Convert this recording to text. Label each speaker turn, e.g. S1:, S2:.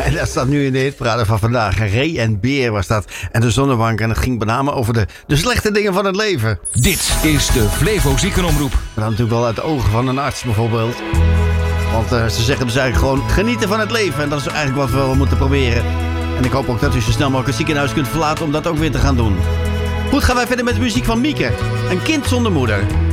S1: En dat staat nu in de hitparade van vandaag. Ray en Beer was dat. En de Zonnebank. En het ging met name over de slechte dingen van het leven.
S2: Dit is de Flevo Ziekenomroep.
S1: Maar dan natuurlijk wel uit de ogen van een arts bijvoorbeeld. Want ze zeggen dus eigenlijk gewoon genieten van het leven. En dat is eigenlijk wat we wel moeten proberen. En ik hoop ook dat u zo snel mogelijk het ziekenhuis kunt verlaten om dat ook weer te gaan doen. Goed, gaan wij verder met de muziek van Mieke. Een kind zonder moeder.